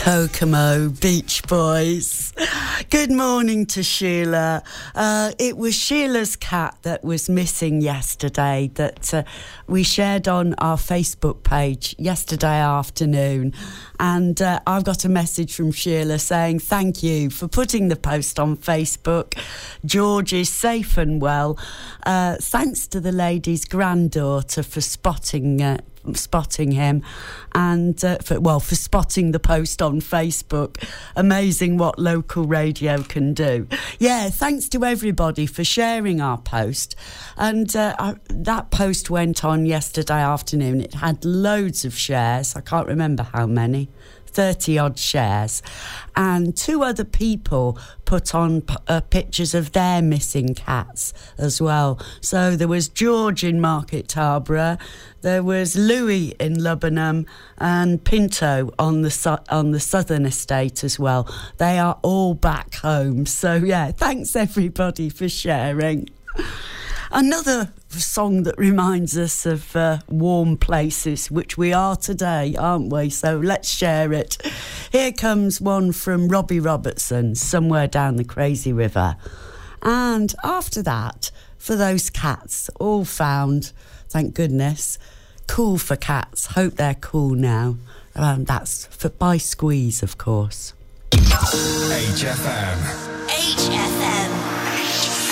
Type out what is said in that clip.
Kokomo, Beach Boys. Good morning to Sheila. It was Sheila's cat that was missing yesterday that we shared on our Facebook page yesterday afternoon. And I've got a message from Sheila saying thank you for putting the post on Facebook. George is safe and well. Thanks to the lady's granddaughter for spotting him and for spotting the post on Facebook. Amazing what local radio can do. Yeah, thanks to everybody for sharing our post. And that post went on yesterday afternoon. It had loads of shares. I can't remember how many. 30 odd shares, and 2 other people put on pictures of their missing cats as well. So there was George in Market Tarboro, there was Louis in Lubbenham, and Pinto on the Southern Estate as well. They are all back home. So yeah, thanks everybody for sharing. Another song that reminds us of warm places, which we are today, aren't we? So let's share it. Here comes one from Robbie Robertson, Somewhere Down the Crazy River. And after that, for those cats, all found, thank goodness, Cool for Cats. Hope they're cool now. That's by Squeeze, of course. HFM.